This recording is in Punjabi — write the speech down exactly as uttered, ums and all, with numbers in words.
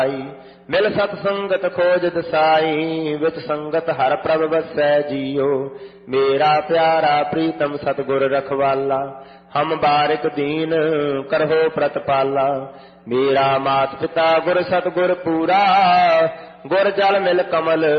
ਮਿਲ ਸਤ ਸੰਗਤ ਖੋਜ ਦਸਾਈ, ਵਿੱਚ ਸੰਗਤ ਹਰ ਪ੍ਰਭ ਵਸੈ ਜੀਓ। ਮੇਰਾ ਪਿਆਰਾ ਪ੍ਰੀਤਮ ਸਤਿਗੁਰ ਰਖਵਾਲਾ, ਹਮ ਬਾਰਿਕ ਦੀਨ ਕਰਹੋ ਪ੍ਰਤਪਾਲਾ। ਮੇਰਾ ਮਾਤ ਪਿਤਾ ਗੁਰ ਸਤਿਗੁਰ ਪੂਰਾ, ਗੁਰ ਜਲ ਮਿਲ ਕਮਲ